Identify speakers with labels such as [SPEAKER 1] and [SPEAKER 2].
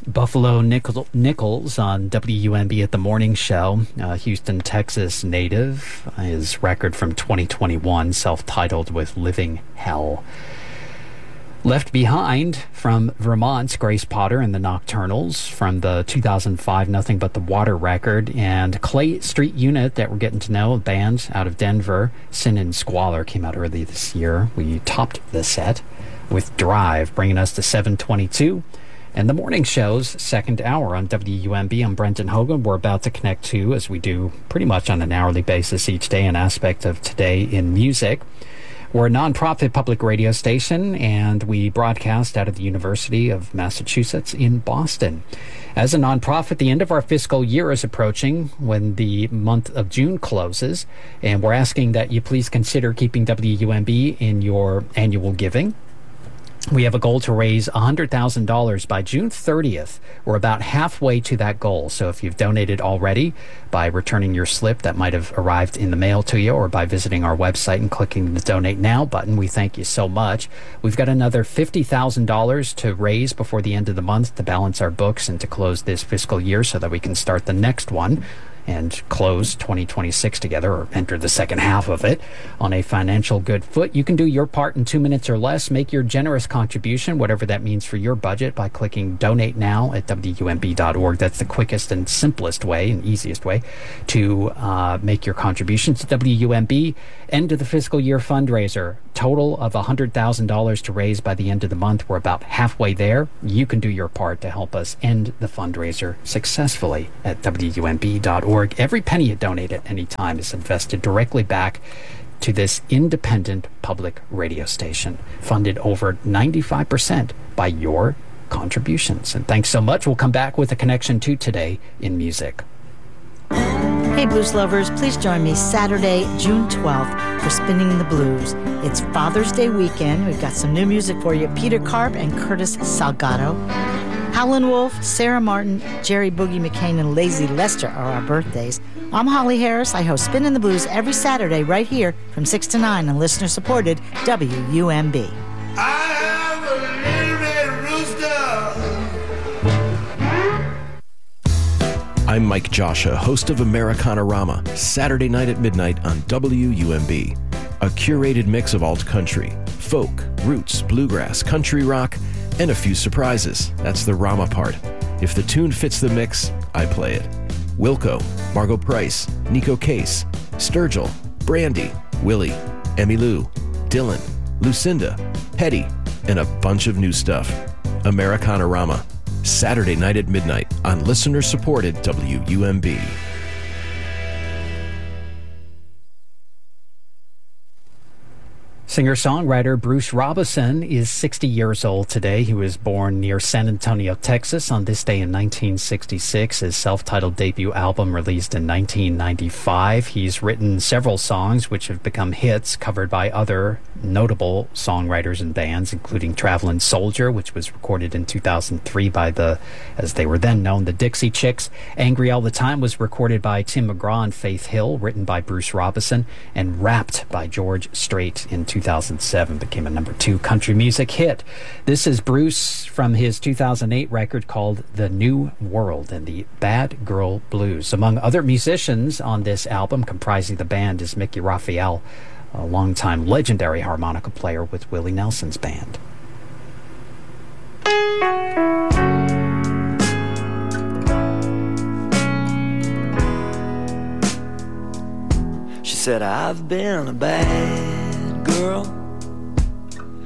[SPEAKER 1] Buffalo Nichols on WUNB at the morning show. Houston, Texas native. His record from 2021, self-titled with Living Hell. Left Behind from Vermont's Grace Potter and the Nocturnals from the 2005 Nothing But the Water record. And Clay Street Unit that we're getting to know, a band out of Denver. Sin and Squalor came out early this year. We topped the set with Drive, bringing us to 7:22. And the morning show's second hour on WUNB. I'm Brenton Hogan. We're about to connect to, as we do pretty much on an hourly basis each day, an aspect of Today in Music. We're a nonprofit public radio station, and we broadcast out of the University of Massachusetts in Boston. As a nonprofit, the end of our fiscal year is approaching when the month of June closes, and we're asking that you please consider keeping WUNB in your annual giving. We have a goal to raise $100,000 by June 30th. We're about halfway to that goal. So if you've donated already by returning your slip that might have arrived in the mail to you, or by visiting our website and clicking the Donate Now button, we thank you so much. We've got another $50,000 to raise before the end of the month to balance our books and to close this fiscal year so that we can start the next one and close 2026 together, or enter the second half of it on a financial good foot. You can do your part in 2 minutes or less. Make your generous contribution, whatever that means for your budget, by clicking Donate Now at WUNB.org. That's the quickest and simplest way and easiest way to make your contribution to WUNB. End of the fiscal year fundraiser. Total of $100,000 to raise by the end of the month. We're about halfway there. You can do your part to help us end the fundraiser successfully at WUNB.org. Every penny you donate at any time is invested directly back to this independent public radio station, funded over 95% by your contributions. And thanks so much. We'll come back with a connection to Today in Music.
[SPEAKER 2] Hey, blues lovers, please join me Saturday, June 12th for Spinning the Blues. It's Father's Day weekend. We've got some new music for you. Peter Karp and Curtis Salgado. Howlin' Wolf, Sarah Martin, Jerry Boogie McCain, and Lazy Lester are our birthdays. I'm Holly Harris. I host Spinning the Blues every Saturday right here from 6 to 9 on listener-supported WUNB.
[SPEAKER 3] I have a little red rooster.
[SPEAKER 4] I'm Mike Joshua, host of Americana-Rama, Saturday night at midnight on WUNB. A curated mix of alt country, folk, roots, bluegrass, country rock, and a few surprises. That's the Rama part. If the tune fits the mix, I play it. Wilco, Margot Price, Nico Case, Sturgill, Brandy, Willie, Emmylou, Dylan, Lucinda, Hetty, and a bunch of new stuff. Americana-Rama, Saturday night at midnight on listener-supported WUNB.
[SPEAKER 1] Singer-songwriter Bruce Robison is 60 years old today. He was born near San Antonio, Texas on this day in 1966. His self-titled debut album released in 1995. He's written several songs which have become hits, covered by other notable songwriters and bands, including Travelin' Soldier, which was recorded in 2003 by the, as they were then known, the Dixie Chicks. Angry All the Time was recorded by Tim McGraw and Faith Hill, written by Bruce Robison, and rapped by George Strait in 2007, became a number 2 country music hit. This is Bruce from his 2008 record called The New World and the Bad Girl Blues. Among other musicians on this album comprising the band is Mickey Raphael, a longtime legendary harmonica player with Willie Nelson's band.
[SPEAKER 5] She said, I've been a bad girl,